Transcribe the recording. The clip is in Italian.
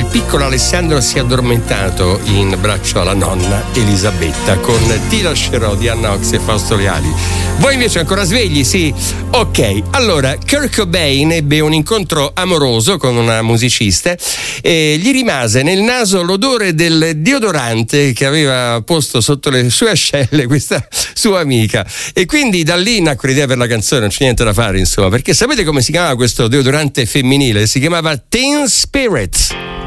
piccolo Alessandro si è addormentato in braccio alla nonna Elisabetta con Ti lascerò di Anna Ox e Fausto Leali. Voi invece ancora svegli? Sì? Ok, allora Kurt Cobain ebbe un incontro amoroso con una musicista e gli rimase nel naso l'odore del deodorante che aveva posto sotto le sue ascelle questa sua amica, e quindi da lì nacque l'idea per la canzone. Non c'è niente da fare, insomma, perché sapete come si chiamava questo deodorante femminile? Si chiamava Teen Spirit.